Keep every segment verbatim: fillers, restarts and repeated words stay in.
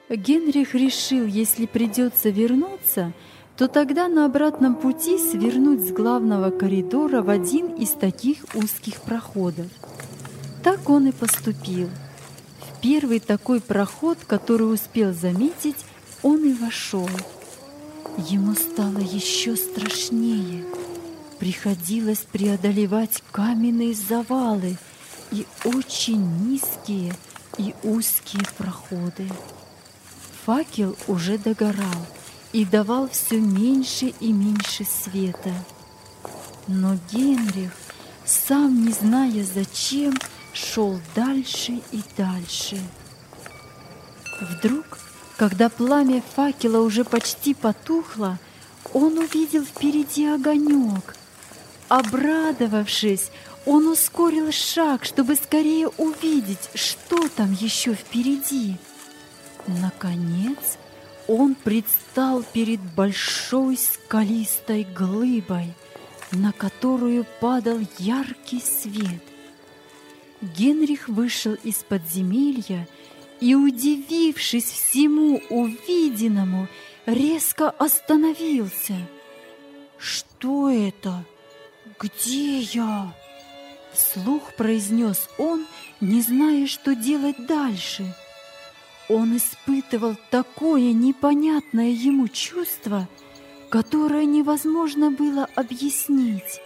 Генрих решил, если придется вернуться, то тогда на обратном пути свернуть с главного коридора в один из таких узких проходов. Так он и поступил. В первый такой проход, который успел заметить, он и вошел. Ему стало еще страшнее. Приходилось преодолевать каменные завалы и очень низкие и узкие проходы. Факел уже догорал и давал все меньше и меньше света. Но Генрих, сам не зная зачем, шел дальше и дальше. Вдруг, когда пламя факела уже почти потухло, он увидел впереди огонек. Обрадовавшись, он ускорил шаг, чтобы скорее увидеть, что там еще впереди. Наконец, он предстал перед большой скалистой глыбой, на которую падал яркий свет. Генрих вышел из подземелья и, удивившись всему увиденному, резко остановился. «Что это? Где я?» Вслух произнес он, не зная, что делать дальше. Он испытывал такое непонятное ему чувство, которое невозможно было объяснить.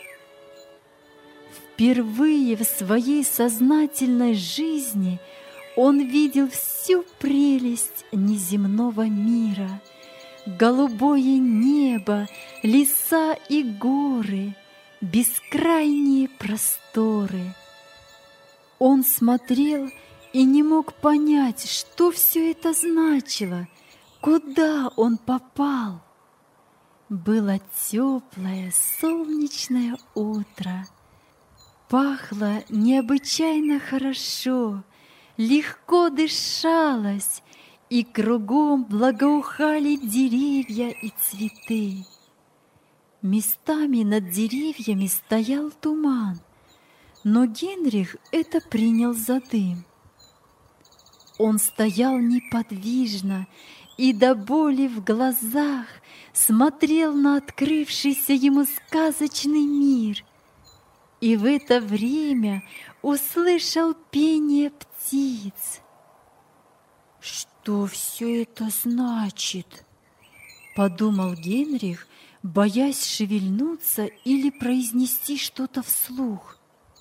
Впервые в своей сознательной жизни он видел всю прелесть неземного мира: голубое небо, леса и горы, бескрайние просторы. Он смотрел и не мог понять, что все это значило, куда он попал. Было теплое солнечное утро. Пахло необычайно хорошо, легко дышалось, и кругом благоухали деревья и цветы. Местами над деревьями стоял туман, но Генрих это принял за дым. Он стоял неподвижно и до боли в глазах смотрел на открывшийся ему сказочный мир. И в это время услышал пение птиц. «Что все это значит?» — подумал Генрих, боясь шевельнуться или произнести что-то вслух.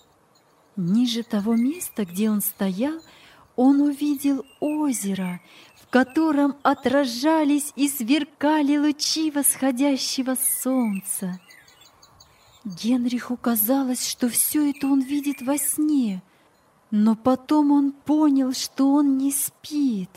Ниже того места, где он стоял, он увидел озеро, в котором отражались и сверкали лучи восходящего солнца. Генриху казалось, что все это он видит во сне, но потом он понял, что он не спит.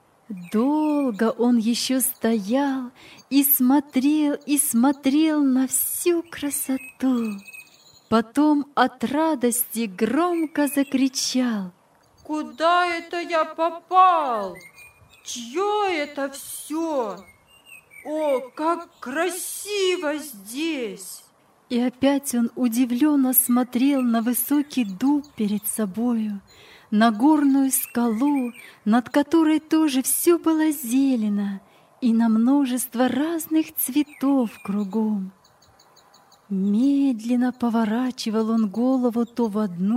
Долго он еще стоял и смотрел, и смотрел на всю красоту. Потом от радости громко закричал: «Куда это я попал? Чье это все? О, как красиво здесь!» И опять он удивленно смотрел на высокий дуб перед собою, на горную скалу, над которой тоже все было зелено, и на множество разных цветов кругом. Медленно поворачивал он голову то в одну,